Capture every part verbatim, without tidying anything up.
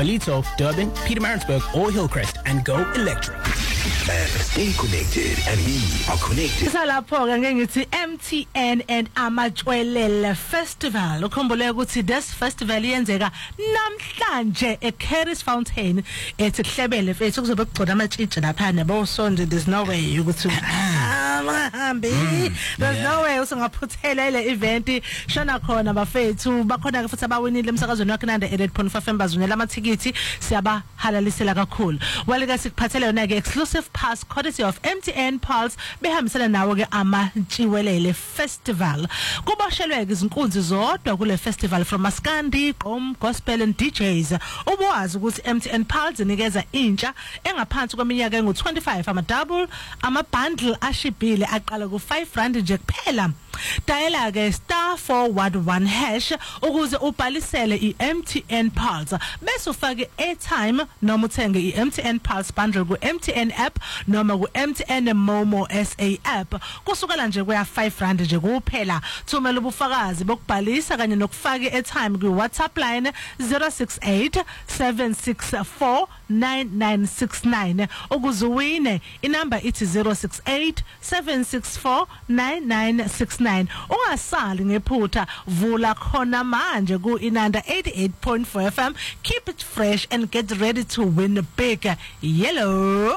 Ballito, Durban, Pietermaritzburg, or Hillcrest, and go Electric. And stay connected, and we are connected. Salapho ke ngithi M T N and Amajwelele Festival. Ukhumbule ukuthi this festival yenzeka namhlanje eCaris Fountain ethi Hlebele mfethu kuzobe kugcona amatshitshi lapha nabo sonje. There's no way ukuthi mahambi. There's no way usungaphuthela ile event shona khona bafethu bakhona ke futhi abawinile emsakazweni wakhe nanda eight point five bazunela amathikithi siyabahalalisela kakhulu. Well ke sikuphathele yona ke exclusive pass courtesy of M T N Pulse behambisana nawo ke Amajwelele Festival. Kubashelwe ke izinkunzi zodwa kule festival from Maskandi, Gqom, Gospel and D Js. Ubuwazi ukuthi M T N Pulse inikeza intsha engaphansi kweminyaka engu twenty-five ama double ama bundle ashibhile aqala ku five rand nje kuphela. Dial ke star four one one hash ukuze ubhalisele iM T N Pulse bese ufake airtime noma uthenge iM T N Pulse bundle ku M T N app noma ku M T N Momo S A app kusukela nje kuya five rand nje kuphela. Thumela ubufakazi bokubhalisa kanye nokufaka airtime ku WhatsApp line zero six eight seven six four nine nine six nine ukuze uwine. Inamba ithi zero six eight seven six four nine nine six nine. Ungasali ngephutha, vula khona manje ku Inanda eighty-eight point four F M. Keep it fresh and get ready to win a big yellow.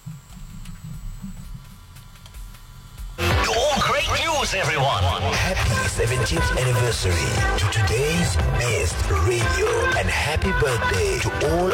All great news, everyone. Happy seventieth anniversary to today's best radio, and happy birthday to all